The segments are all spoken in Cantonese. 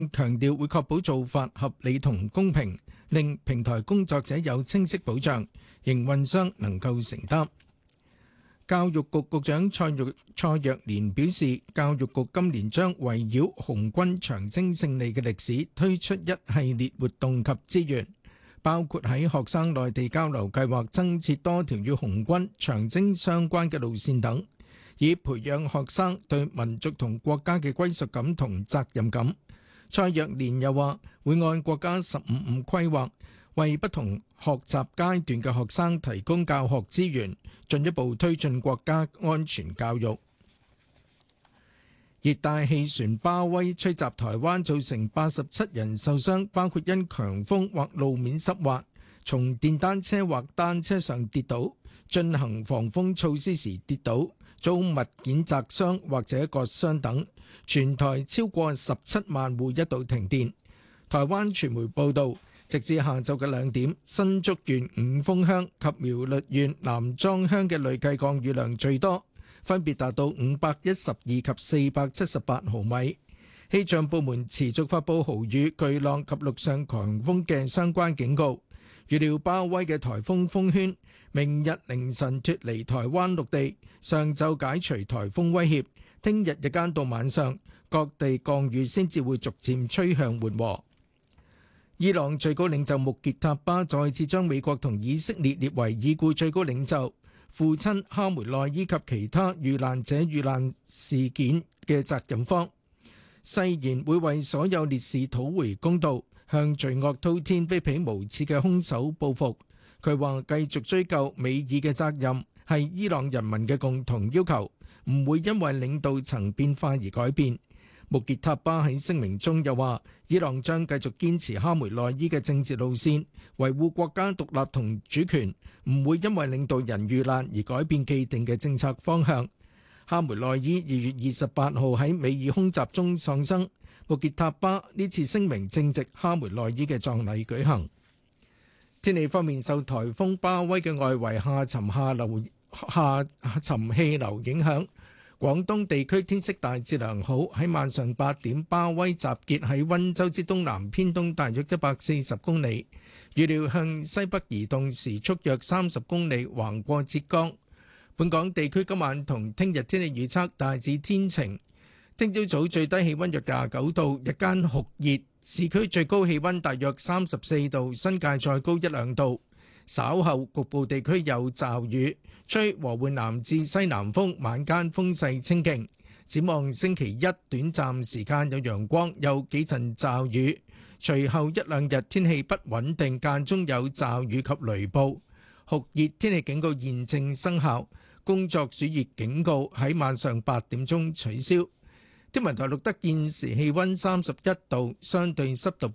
強調會確保做法合理同公平，令平台工作者有清晰保障，營運商能夠承擔。教育局局長蔡若蓮表示，教育局今年將圍繞紅軍長征勝利嘅歷史推出一系列活動及資源，包括喺學生內地交流計劃增設多條與紅軍長征相關嘅路線等，以培養學生對民族同國家嘅歸屬感同責任感。蔡若蓮又話，會按國家15規劃，為不同學習階段嘅學生提供教學資源，進一步推進國家安全教育。熱帶氣旋巴威吹襲台灣，造成87人受傷，包括因強風或路面濕滑，從電單車或單車上跌倒，進行防風措施時跌倒，遭物件砸傷或者割傷等，全台超過17萬戶一度停電。台灣傳媒報導，直至下晝嘅2點，新竹縣五豐鄉及苗栗縣南莊鄉嘅累計降雨量最多，分別達到512及478毫米。氣象部門持續發佈豪雨、巨浪及陸上強風嘅相關警告。預料巴威嘅颱風風圈明日凌晨脫離台灣陸地，上晝解除颱風威脅，聽日日間到晚上，各地降雨先至會逐漸趨向緩和。伊朗最高領袖穆傑塔巴再次將美國同以色列列為已故最高領袖父親哈梅內伊及其他遇難者遇難事件嘅責任方，誓言會為所有烈士討回公道，向罪惡滔天、卑鄙無恥嘅兇手報復。佢話繼續追究美爾嘅責任係伊朗人民嘅共同要求，唔會因為領導層變化而改變。穆傑塔巴喺聲明中又話，伊朗將繼續堅持哈梅內伊嘅政治路線，維護國家獨立同主權，唔會因為領導人遇難而改變既定嘅政策方向。哈梅內伊2月28號喺美爾空襲中喪生，穆傑塔巴呢次聲明正值哈梅內伊嘅葬禮舉行。天氣方面，受颱風巴威嘅外圍下沉氣流影響，廣東地區天色大致良好。喺晚上8點，巴威集結喺溫州之東南偏東大約140公里，預料向西北移動，時速約30公里，橫過浙江。本港地區今晚同聽日天氣預測大致天晴，聽朝早最低氣溫約29度，日間酷熱，市區最高氣溫大約34度，新界再高1-2度。稍後局部地區有驟雨，吹和緩南至西南風，晚間風勢清勁。展望星期一短暫時間有陽光，有幾陣驟雨，隨後1-2日天氣不穩定，間中有驟雨及雷暴。酷熱天氣警告現正生效，工作暑熱警告喺晚上8點鐘取消。天文台錄得現時氣溫31度，相對濕度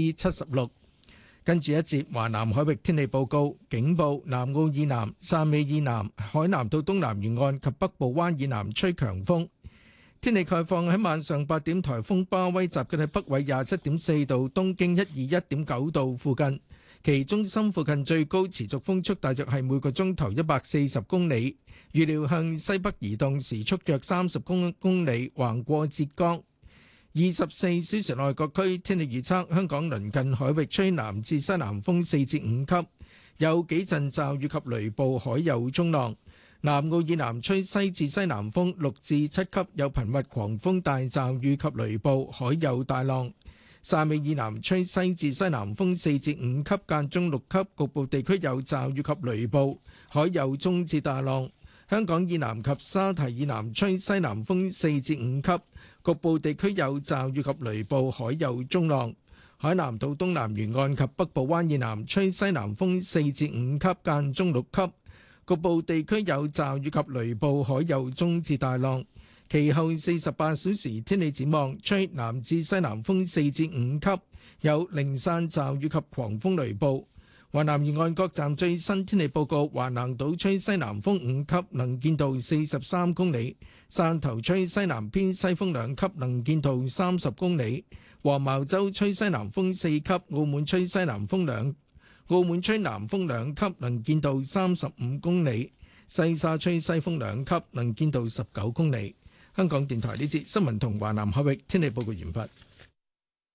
76%。跟住一節華南海域天氣報告，警報：南澳以南、汕尾以南、海南到東南沿岸及北部灣以南吹強風。天氣概況喺晚上8點，颱風巴威集結喺北緯27.4度、東經121.9度附近，其中心附近最高持續風速大約係每個鐘頭140公里，預料向西北移動，時速約30公里，橫過浙江。24小時內各區天氣預測：香港鄰近海域吹南至西南風4至5級，有幾陣驟雨及雷暴，海有中浪。南澳以南吹西至西南風6至7級，有頻密狂風大驟雨及雷暴，海有大浪。汕尾以南吹西至西南風4至5級，間中6級，局部地區有驟雨及雷暴，海有中至大浪。香港以南及沙堤以南吹西南風4至5級，局部地區有驟雨及雷暴，海有中浪。海南島東南沿岸及北部灣以南吹西南風4至5級，間中6級，局部地區有驟雨及雷暴，海有中至大浪。其後48小時天氣展望，吹南至西南風4至5級，有零散驟雨及狂風雷暴。華南沿岸各站最新天氣報告：華南島吹西南風5級，能見度43公里；汕頭吹西南偏西風2級，能見度30公里；黃茅洲吹西南風4級，澳門吹南風2級，能見度35公里；西沙吹西風2級，能見度19公里。香港電台呢節新聞同華南海域天氣報告完畢。